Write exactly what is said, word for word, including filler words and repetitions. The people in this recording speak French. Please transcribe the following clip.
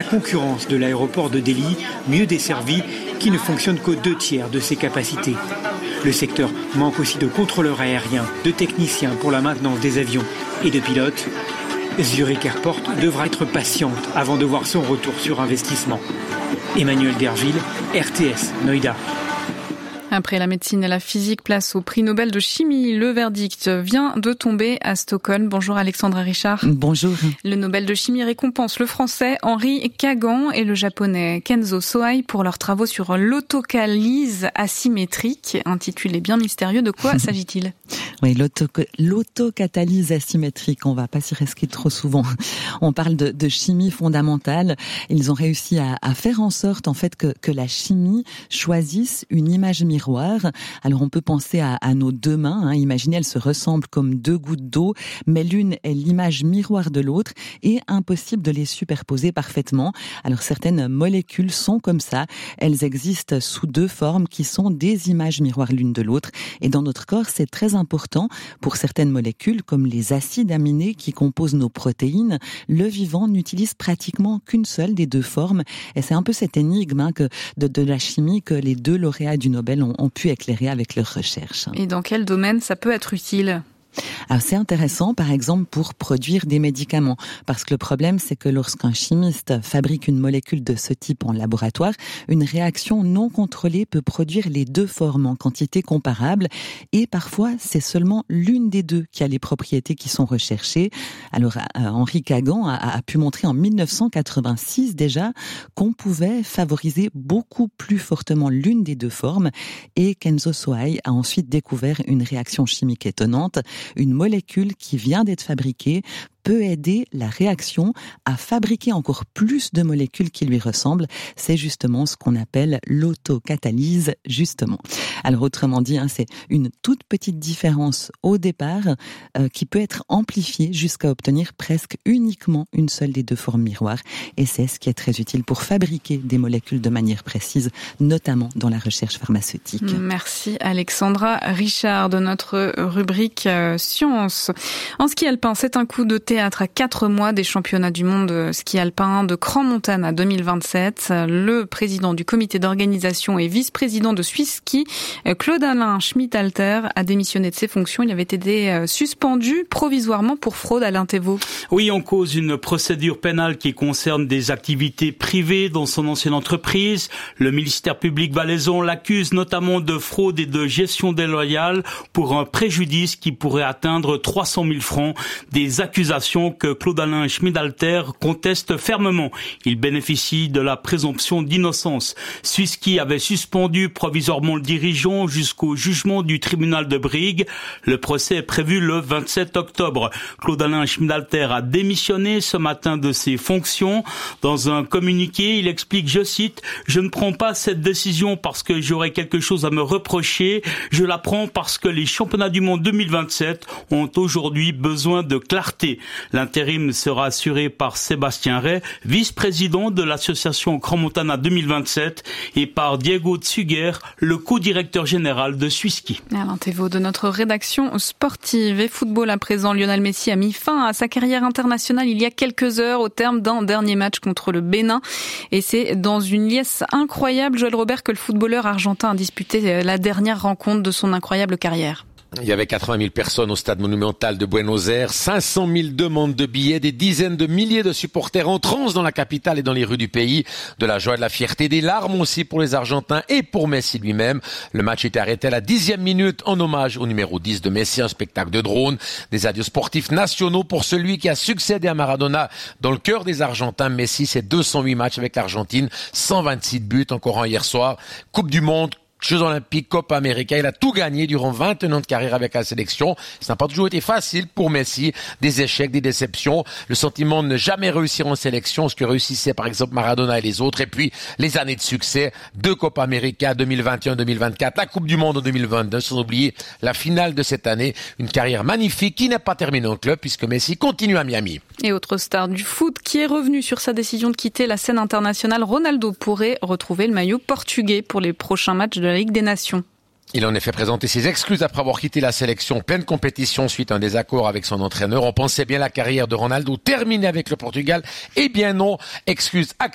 concurrence de l'aéroport de Delhi, mieux desservi, qui ne fonctionne qu'aux deux tiers de ses capacités. Le secteur manque aussi de contrôleurs aériens, de techniciens pour la maintenance des avions et de pilotes. Zurich Airport devra être patiente avant de voir son retour sur investissement. Emmanuel Derville, R T S, Noida. Après la médecine et la physique, place au prix Nobel de chimie. Le verdict vient de tomber à Stockholm. Bonjour Alexandra Richard. Bonjour. Le Nobel de chimie récompense le français Henri Kagan et le japonais Kenzo Sohei pour leurs travaux sur l'autocalyse asymétrique, intitulé bien mystérieux. De quoi s'agit-il ? Oui, l'auto, l'autocatalyse asymétrique, on va pas s'y risquer trop souvent. On parle de, de chimie fondamentale. Ils ont réussi à, à faire en sorte, en fait, que, que la chimie choisisse une image miroir. Alors on peut penser à, à nos deux mains. Hein. Imaginez, elles se ressemblent comme deux gouttes d'eau, mais l'une est l'image miroir de l'autre et impossible de les superposer parfaitement. Alors certaines molécules sont comme ça. Elles existent sous deux formes qui sont des images miroirs l'une de l'autre. Et dans notre corps, c'est très important. Pour certaines molécules, comme les acides aminés qui composent nos protéines, le vivant n'utilise pratiquement qu'une seule des deux formes. Et c'est un peu cette énigme hein, que de, de la chimie que les deux lauréats du Nobel ont, ont pu éclairer avec leurs recherches. Et dans quel domaine ça peut être utile ? Alors c'est intéressant, par exemple, pour produire des médicaments. Parce que le problème, c'est que lorsqu'un chimiste fabrique une molécule de ce type en laboratoire, une réaction non contrôlée peut produire les deux formes en quantité comparable. Et parfois, c'est seulement l'une des deux qui a les propriétés qui sont recherchées. Alors, Henri Kagan a, a pu montrer en dix-neuf cent quatre-vingt-six déjà qu'on pouvait favoriser beaucoup plus fortement l'une des deux formes. Et Kenzo Sohei a ensuite découvert une réaction chimique étonnante. Une molécule qui vient d'être fabriquée peut aider la réaction à fabriquer encore plus de molécules qui lui ressemblent. C'est justement ce qu'on appelle l'autocatalyse, justement. Alors autrement dit, hein, c'est une toute petite différence au départ euh, qui peut être amplifiée jusqu'à obtenir presque uniquement une seule des deux formes miroirs. Et c'est ce qui est très utile pour fabriquer des molécules de manière précise, notamment dans la recherche pharmaceutique. Merci Alexandra Richard de notre rubrique euh, Sciences. En ski alpin, c'est un coup de théâtre à quatre mois des championnats du monde ski alpin de Crans-Montana deux mille vingt-sept. Le président du comité d'organisation et vice-président de Suisse Ski, Claude-Alain Schmidt-Alter, a démissionné de ses fonctions. Il avait été suspendu provisoirement pour fraude. Alain Thévault. Oui, on cause une procédure pénale qui concerne des activités privées dans son ancienne entreprise. Le ministère public valaisan l'accuse notamment de fraude et de gestion déloyale pour un préjudice qui pourrait atteindre trois cent mille francs. Des accusations que Claude-Alain Schmidt-Alter conteste fermement. Il bénéficie de la présomption d'innocence. Suisse Ski avait suspendu provisoirement le dirigeant jusqu'au jugement du tribunal de Brigue. Le procès est prévu le vingt-sept octobre. Claude-Alain Schmidt-Alter a démissionné ce matin de ses fonctions. Dans un communiqué, il explique, je cite, « Je ne prends pas cette décision parce que j'aurais quelque chose à me reprocher. Je la prends parce que les championnats du monde deux mille vingt-sept ont aujourd'hui besoin de clarté. » L'intérim sera assuré par Sébastien Ray, vice-président de l'association Crans-Montana deux mille vingt-sept, et par Diego Tsuguer, le co-directeur général de Suisse Ski. Alain Thévault de notre rédaction sportive et football à présent. Lionel Messi a mis fin à sa carrière internationale il y a quelques heures au terme d'un dernier match contre le Bénin. Et c'est dans une liesse incroyable, Joël Robert, que le footballeur argentin a disputé la dernière rencontre de son incroyable carrière. Il y avait quatre-vingt mille personnes au stade monumental de Buenos Aires, cinq cent mille demandes de billets, des dizaines de milliers de supporters en transe dans la capitale et dans les rues du pays. De la joie, de la fierté, des larmes aussi pour les Argentins et pour Messi lui-même. Le match était arrêté à la dixième minute en hommage au numéro dix de Messi, un spectacle de drones, des adieux sportifs nationaux pour celui qui a succédé à Maradona dans le cœur des Argentins. Messi, c'est deux cent huit matchs avec l'Argentine, cent vingt-six buts encore un hier soir, Coupe du Monde, Jeux Olympiques, Copa América, il a tout gagné durant vingt ans de carrière avec la sélection. Ça n'a pas toujours été facile pour Messi. Des échecs, des déceptions, le sentiment de ne jamais réussir en sélection, ce que réussissaient par exemple Maradona et les autres. Et puis, les années de succès, deux Copa América deux mille vingt et un deux mille vingt-quatre, la Coupe du Monde en deux mille vingt-deux, sans oublier la finale de cette année. Une carrière magnifique qui n'est pas terminée en club puisque Messi continue à Miami. Et autre star du foot qui est revenu sur sa décision de quitter la scène internationale, Ronaldo pourrait retrouver le maillot portugais pour les prochains matchs de la Ligue des Nations. Il a en effet présenté ses excuses après avoir quitté la sélection pleine compétition suite à un désaccord avec son entraîneur. On pensait bien la carrière de Ronaldo terminée avec le Portugal. Eh bien non, excuses acceptées